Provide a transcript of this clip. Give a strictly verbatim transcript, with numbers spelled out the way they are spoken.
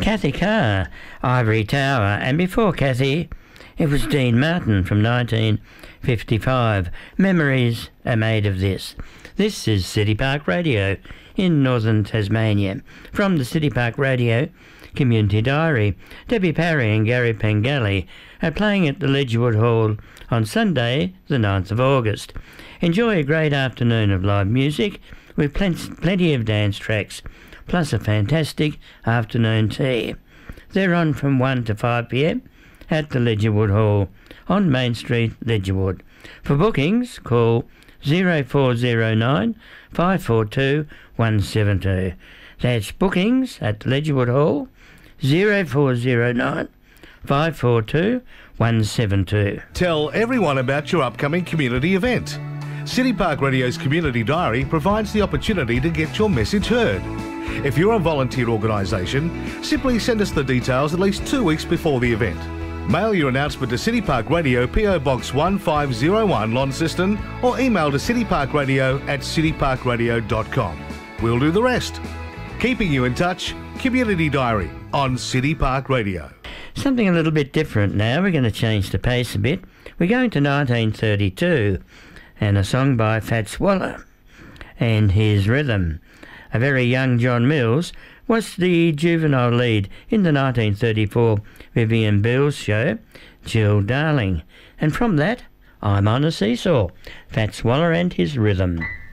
Kathy Carr, Ivory Tower, and before Kathy, it was Dean Martin from nineteen fifty-five. Memories are made of this. This is City Park Radio in northern Tasmania. From the City Park Radio Community Diary, Debbie Parry and Gary Pengelly are playing at the Ledgerwood Hall on Sunday, the ninth of August. Enjoy a great afternoon of live music with plen- plenty of dance tracks, plus a fantastic afternoon tea. They're on from one to five p m at the Ledgerwood Hall on Main Street, Ledgerwood. For bookings, call zero four zero nine, five four two, one seven two. That's bookings at the Ledgerwood Hall, zero four zero nine, five four two, one seven two. Tell everyone about your upcoming community event. City Park Radio's Community Diary provides the opportunity to get your message heard. If you're a volunteer organisation, simply send us the details at least two weeks before the event. Mail your announcement to City Park Radio, P O Box one five zero one, Launceston, or email to cityparkradio at cityparkradio dot com. We'll do the rest. Keeping you in touch, Community Diary on City Park Radio. Something a little bit different now. We're going to change the pace a bit. We're going to nineteen thirty-two and a song by Fats Waller and his Rhythm. A very young John Mills was the juvenile lead in the nineteen thirty-four Vivian Beales show, Jill Darling. And from that, I'm on a Seesaw. Fats Waller and his Rhythm.